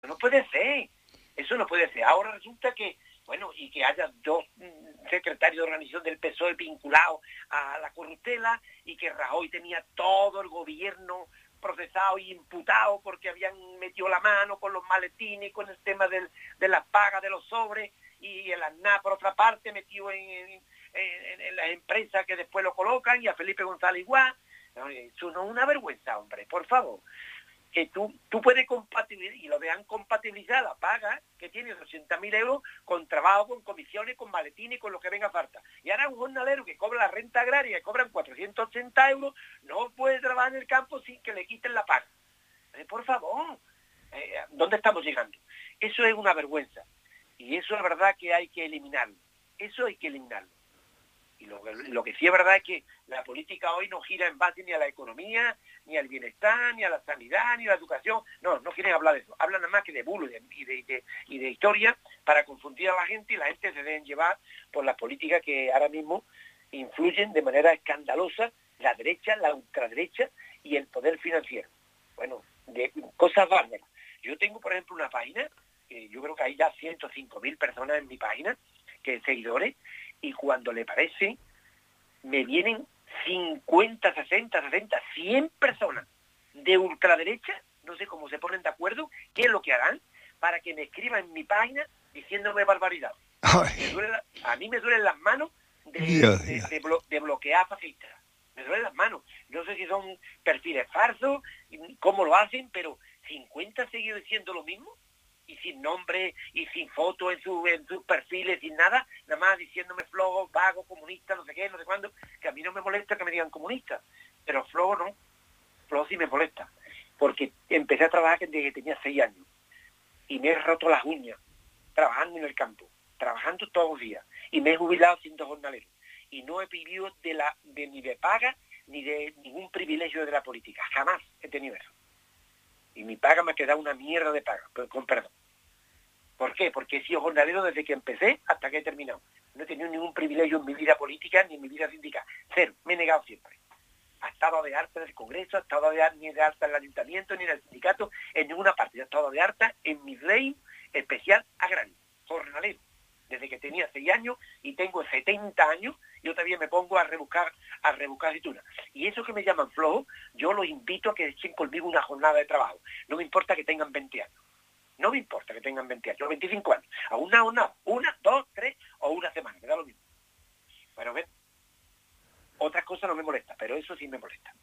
No puede ser, eso no puede ser. Ahora resulta que, bueno, y que haya dos secretarios de organización del PSOE vinculados a la corruptela y que Rajoy tenía todo el gobierno procesado y imputado porque habían metido la mano con los maletines, con el tema de las pagas de los sobres, y el ANA, por otra parte, metido en las empresas que después lo colocan, y a Felipe González igual. Eso no es una vergüenza, hombre, por favor. Que tú puedes compatibilizar, y lo dejan compatibilizar la paga, que tiene 80.000 euros, con trabajo, con comisiones, con maletines y con lo que venga falta. Y ahora un jornalero que cobra la renta agraria, que cobran 480 euros, no puede trabajar en el campo sin que le quiten la paga. Por favor, ¿dónde estamos llegando? Eso es una vergüenza. Y eso es verdad que hay que eliminarlo. Eso hay que eliminarlo. Y lo que sí es verdad es que la política hoy no gira en base ni a la economía, ni al bienestar, ni a la sanidad, ni a la educación. No quieren hablar de eso. Hablan nada más que de bulo y de historia para confundir a la gente, y la gente se deben llevar por las políticas que ahora mismo influyen de manera escandalosa la derecha, la ultraderecha y el poder financiero. Bueno, de cosas bárbaras. Yo tengo, por ejemplo, una página, que yo creo que hay ya 105.000 personas en mi página, que seguidores, y cuando le parece, me vienen 50, 60, 70, 100 personas de ultraderecha, no sé cómo se ponen de acuerdo, qué es lo que harán, para que me escriban en mi página diciéndome barbaridad. A mí me duelen las manos de bloquear fascistas. Me duelen las manos. No sé si son perfiles falsos, cómo lo hacen, pero 50 seguido diciendo lo mismo, y sin nombre y sin foto en sus perfiles, sin nada más diciéndome flojo, vago, comunista, no sé qué, no sé cuándo, que a mí no me molesta que me digan comunista, pero flojo no, flojo sí me molesta, porque empecé a trabajar desde que tenía 6 años, y me he roto las uñas, trabajando en el campo, trabajando todos los días, y me he jubilado siendo jornalero, y no he vivido ni de paga, ni de ningún privilegio de la política, jamás he tenido eso. Y mi paga me ha quedado una mierda de paga, con perdón. ¿Por qué? Porque he sido jornalero desde que empecé hasta que he terminado. No he tenido ningún privilegio en mi vida política ni en mi vida sindical. Cero. Me he negado siempre. Ha estado de alta en el Congreso, ha estado ni de alta en el Ayuntamiento, ni en el sindicato, en ninguna parte. Ha estado de alta en mi ley especial agrario, jornalero. Desde que tenía 6 años y tengo 70 años, yo todavía me pongo a rebuscar aceitunas. Y eso que me llaman flojo, yo los invito a que echen conmigo una jornada de trabajo. No me importa que tengan 20 años. No me importa que tengan 20 años, 25 años. A una, 2, 3 o una semana, me da lo mismo. Bueno, ven, otras cosas no me molestan, pero eso sí me molesta.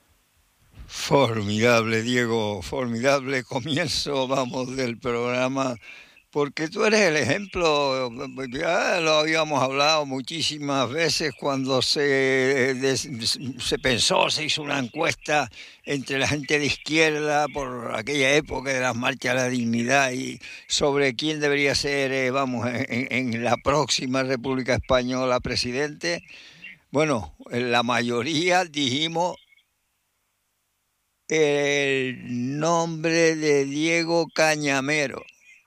Formidable, Diego, formidable comienzo, vamos, del programa, porque tú eres el ejemplo. Ya lo habíamos hablado muchísimas veces cuando se pensó, se hizo una encuesta entre la gente de izquierda por aquella época de las marchas a la dignidad y sobre quién debería ser, vamos, en la próxima República Española presidente. Bueno, la mayoría dijimos el nombre de Diego Cañamero.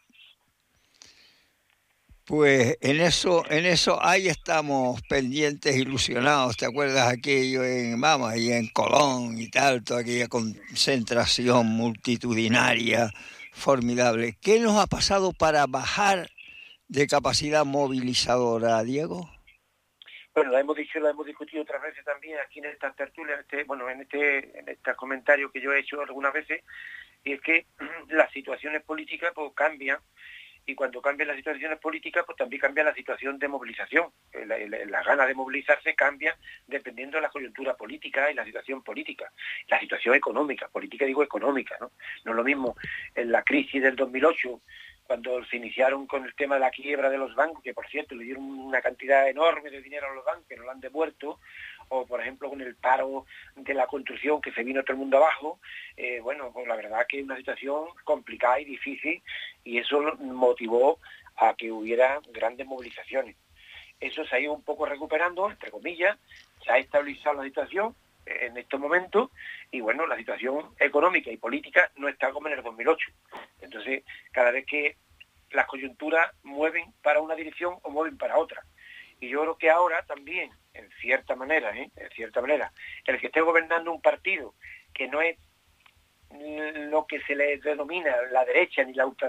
Pues en eso ahí estamos pendientes, ilusionados. ¿Te acuerdas aquello y en Colón y tal, toda aquella concentración multitudinaria formidable? ¿Qué nos ha pasado para bajar de capacidad movilizadora, Diego? Bueno, la hemos discutido otras veces también aquí en estas tertulias, en estos comentarios que yo he hecho algunas veces, y es que las situaciones políticas pues cambian, y cuando cambian las situaciones políticas pues también cambia la situación de movilización. La gana de movilizarse cambia dependiendo de la coyuntura política y la situación política, la situación económica, política digo económica, ¿no? No es lo mismo en la crisis del 2008, cuando se iniciaron con el tema de la quiebra de los bancos, que por cierto le dieron una cantidad enorme de dinero a los bancos que no lo han devuelto, o por ejemplo con el paro de la construcción que se vino todo el mundo abajo, pues la verdad que es una situación complicada y difícil, y eso motivó a que hubiera grandes movilizaciones. Eso se ha ido un poco recuperando, entre comillas, se ha estabilizado la situación en estos momentos, y bueno, la situación económica y política no está como en el 2008. Entonces, cada vez que las coyunturas mueven para una dirección o mueven para otra. Y yo creo que ahora también, en cierta manera, el que esté gobernando un partido que no es lo que se le denomina la derecha ni la